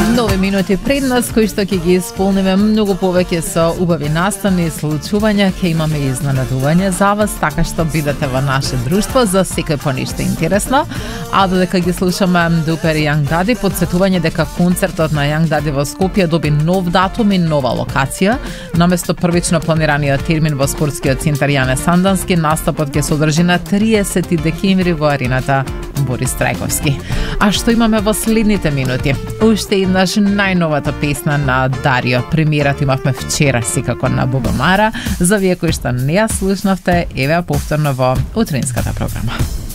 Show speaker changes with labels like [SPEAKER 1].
[SPEAKER 1] Нови минути пред нас кои што ќе ги исполниме многу повеќе со убави настани и случувања, ќе имаме изненадување за вас, така што бидете во наше друштво за секој по нешто интересно. А додека ги слушаме Дупер и Young Daddy, подсетување дека концертот на Young Daddy во Скопје доби нов датум и нова локација. Наместо првично планираниот термин во спортскиот центар Јане Сандански, настапот ќе се одржи на 30 декември во арената Борис Трајковски. А што имаме во следните минути? Уште еднаш најновата песна на Дарио. Премиерата имавме вчера, секако на Бубамара. За вие кои што не ја слушнавте, еве повторно во утринската програма.